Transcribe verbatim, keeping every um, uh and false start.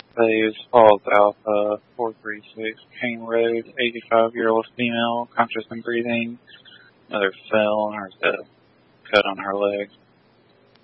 Saves Falls Alpha, four three six Kane Road, eighty-five-year-old female, conscious and breathing. Mother fell and has a cut on her leg.